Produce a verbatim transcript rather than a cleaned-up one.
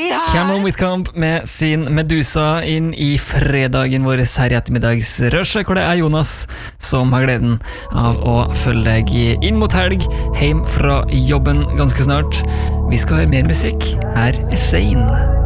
Cameron Whitcomb med sin Medusa inn i fredagen vår her i ettermiddagsrushet, hvor det er Jonas som har gleden av å følge deg inn mot helg, hjem fra jobben ganske snart. Vi skal høre mer musikk. Her er Zayn.